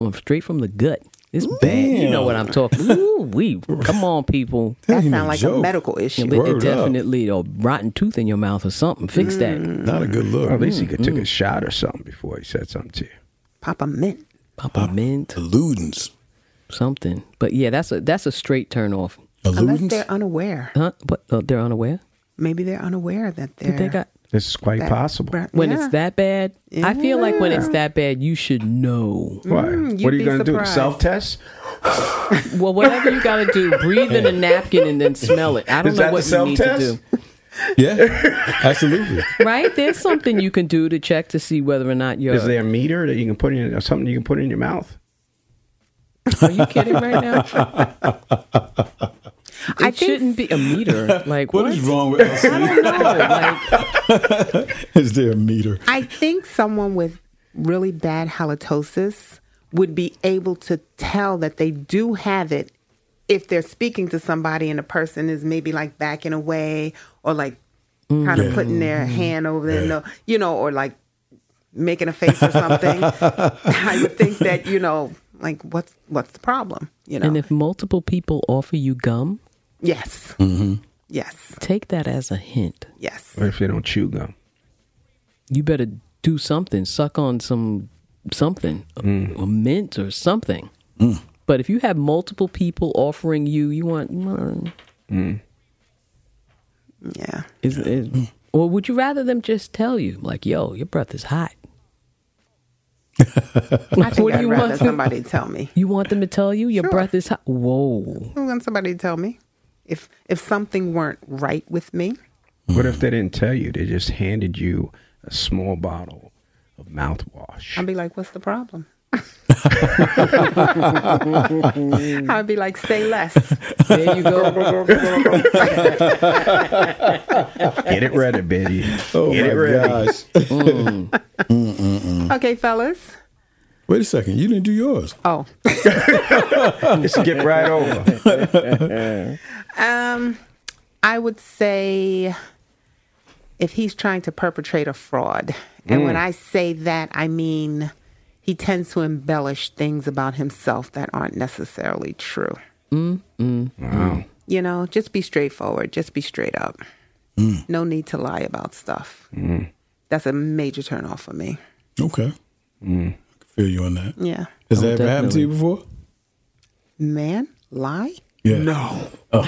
straight from the gut. It's bad. You know what I'm talking. Ooh, come on, people. That sounds like a medical issue. It definitely a rotten tooth in your mouth or something. Fix that. Not a good look. Well, at least he could take a shot or something before he said something to you. Papa Mint. Alludence. Something. But yeah, that's a straight turn off. Unless they're unaware. Huh? But they're unaware? Maybe they're unaware that they got. This is quite possible. When it's that bad, I feel like when it's that bad, you should know. Why? What are you going to do? Self-test? Well, whatever you got to do, breathe in a napkin and then smell it. I don't know what you need to do. Yeah, absolutely. Right? There's something you can do to check to see whether or not you're... Is there a meter that you can put in, or something you can put in your mouth? Are you kidding right now? It shouldn't be a meter. Like, what is wrong with us? I don't know. Is there a meter? I think someone with really bad halitosis would be able to tell that they do have it if they're speaking to somebody and the person is maybe like backing away or like kind of putting their hand over their nose, you know, or like making a face or something. I would think that, you know, like what's the problem, you know? And if multiple people offer you gum, yes, yes, take that as a hint. Yes. Or if they don't chew gum, you better do something. Suck on something, a mint or something. But if you have multiple people offering you want, yeah, or would you rather them just tell you, like, "Yo, your breath is hot"? I think I'd rather somebody tell me. You want them to tell you your breath is hot? Whoa! I want somebody to tell me if something weren't right with me. What if they didn't tell you? They just handed you a small bottle of mouthwash. I'd be like, "What's the problem?" I'd be like, "Say less." There you go. Get it ready, Betty. Oh, Get it ready. Okay, fellas. Wait a second. You didn't do yours. Oh. Just skip right over. I would say if he's trying to perpetrate a fraud, and when I say that, I mean he tends to embellish things about himself that aren't necessarily true. Wow. You know, just be straightforward. Just be straight up. No need to lie about stuff. That's a major turn off for me. Okay. I can feel you on that. Yeah. Has that ever happened to you before? Man, lie? Yeah. No. Oh.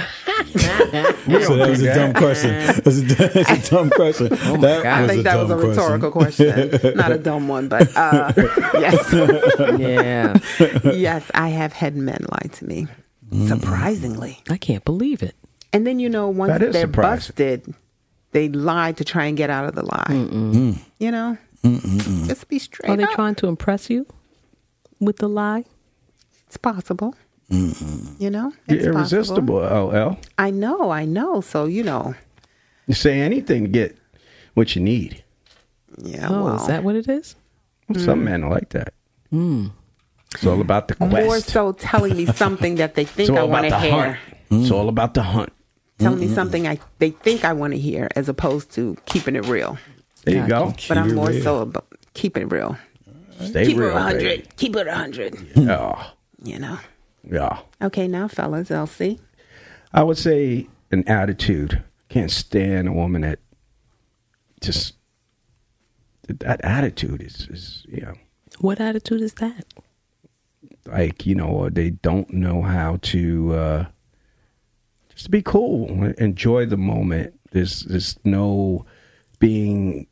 So that was a dumb question. That's a dumb question. Oh my God. I think that was a rhetorical question. Not a dumb one, but yes. Yeah. Yes, I have had men lie to me. Surprisingly. I can't believe it. And then, you know, once That is they're surprising. busted, they lie to try and get out of the lie. You know? Just be straight Are they up. trying to impress you with the lie? It's possible. You know? You're It's irresistible, possible. LL. I know. So, you know. You say anything to get what you need. Yeah, Oh, well. is that what it is? Some men are like that. It's all about the quest. More so telling me something that they think It's I all want about to the hear. hunt. It's all about the hunt. Telling me something they think I want to hear as opposed to keeping it real. There you go. But I'm more real. so about keeping it real. Stay Keep it real, 100. baby. Keep it 100. Yeah. You know. Yeah. Okay, now, fellas, Elsie. I would say an attitude. Can't stand a woman that just that attitude is What attitude is that? like, or they don't know how to just be cool, enjoy the moment. There's no being,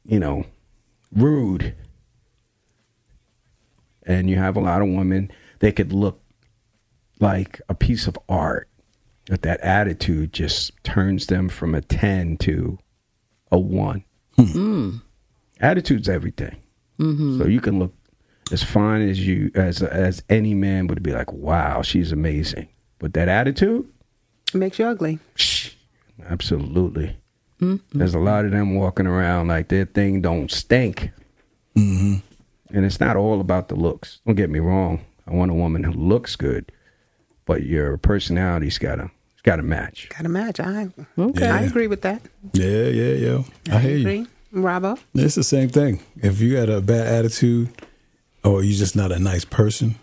rude. And you have a lot of women, they could look like a piece of art, but that attitude just turns them from a 10 to a 1. Attitude's everything. So you can look as fine as as any man would be like, wow, she's amazing. But that attitude, It makes you ugly. absolutely. There's a lot of them walking around like their thing don't stink. And it's not all about the looks. Don't get me wrong. I want a woman who looks good, but your personality's gotta match. Got to match. I Yeah. agree with that. Yeah. I hear you. agree. Robbo? It's the same thing. If you got a bad attitude or you're just not a nice person,